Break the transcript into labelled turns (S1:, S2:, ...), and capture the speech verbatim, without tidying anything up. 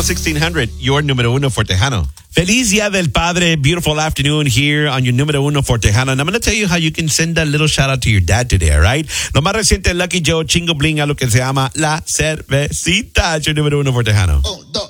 S1: sixteen hundred, your número uno for Tejano.
S2: Feliz Día del Padre. Beautiful afternoon here on your número uno for Tejano. And I'm going to tell you how you can send a little shout out to your dad today, all right? Lo más reciente de Lucky Joe, Chingo Bling, a lo que se llama La Cervecita. Es your número uno for Tejano.
S3: Un, dos.